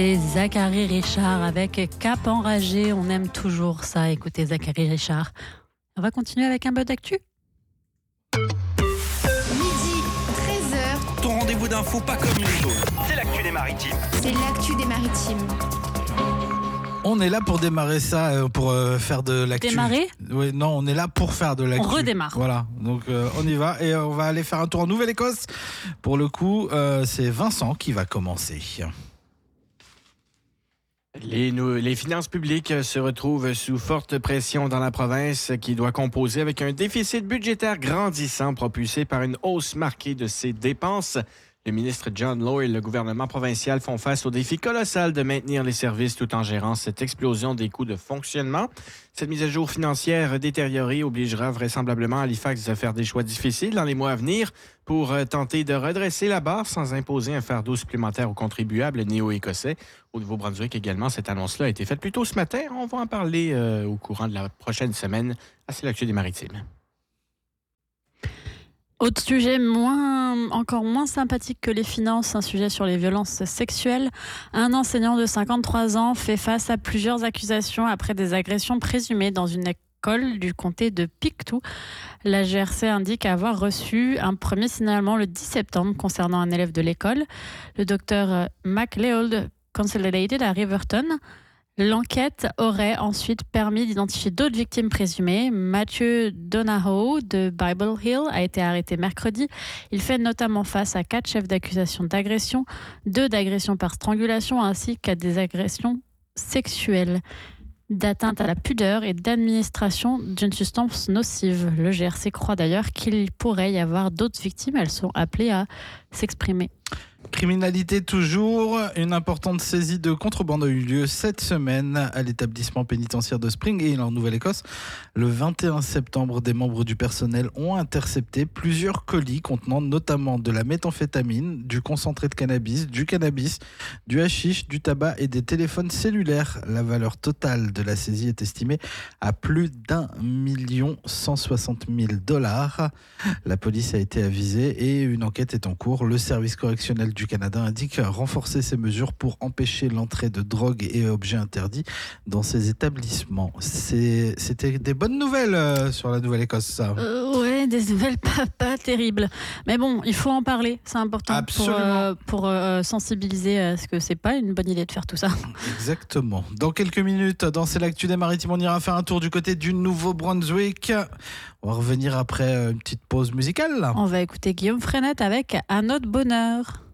Et Zachary Richard avec Cap enragé, on aime toujours ça, écoutez Zachary Richard. On va continuer avec un peu d'actu. Midi, 13h, Ton rendez-vous d'infos pas comme les autres. C'est l'actu des maritimes. c'est l'actu des maritimes. On est là pour démarrer ça, pour faire de l'actu. Démarrer ? Oui, non, on est là pour faire de l'actu. On redémarre. Voilà, donc on y va et on va aller faire un tour en Nouvelle-Écosse. Pour le coup, c'est Vincent qui va commencer. Les finances publiques se retrouvent sous forte pression dans la province qui doit composer avec un déficit budgétaire grandissant propulsé par une hausse marquée de ses dépenses. Le ministre John Lowe et le gouvernement provincial font face au défi colossal de maintenir les services tout en gérant cette explosion des coûts de fonctionnement. Cette mise à jour financière détériorée obligera vraisemblablement Halifax à faire des choix difficiles dans les mois à venir pour tenter de redresser la barre sans imposer un fardeau supplémentaire aux contribuables néo-écossais. Au Nouveau-Brunswick également, cette annonce-là a été faite plus tôt ce matin. On va en parler au courant de la prochaine semaine. C'est l'actu des maritimes. Autre sujet encore moins sympathique que les finances, un sujet sur les violences sexuelles. Un enseignant de 53 ans fait face à plusieurs accusations après des agressions présumées dans une école du comté de Pictou. La GRC indique avoir reçu un premier signalement le 10 septembre concernant un élève de l'école, le docteur MacLeod Consolidated à Riverton. L'enquête aurait ensuite permis d'identifier d'autres victimes présumées. Matthew Donahoe de Bible Hill a été arrêté mercredi. Il fait notamment face à 4 chefs d'accusation d'agression, 2 d'agression par strangulation ainsi qu'à des agressions sexuelles, d'atteinte à la pudeur et d'administration d'une substance nocive. Le GRC croit d'ailleurs qu'il pourrait y avoir d'autres victimes. Elles sont appelées à s'exprimer. Criminalité toujours, une importante saisie de contrebande a eu lieu cette semaine à l'établissement pénitentiaire de Spring Hill en Nouvelle-Écosse. Le 21 septembre, des membres du personnel ont intercepté plusieurs colis contenant notamment de la méthamphétamine, du concentré de cannabis, du hashish, du tabac et des téléphones cellulaires. La valeur totale de la saisie est estimée à plus d'1 160 000 $. La police a été avisée et une enquête est en cours. Le service correctionnel du Canada indique renforcer ces mesures pour empêcher l'entrée de drogue et objets interdits dans ces établissements. C'était des bonnes nouvelles sur la Nouvelle-Écosse, ça. Ouais, des nouvelles pas terribles. Mais bon, il faut en parler, c'est important pour sensibiliser à ce que c'est pas une bonne idée de faire tout ça. Exactement. Dans quelques minutes, dans C'est l'actu des maritimes, on ira faire un tour du côté du Nouveau-Brunswick. On va revenir après une petite pause musicale. On va écouter Guillaume Frenette avec Un autre bonheur.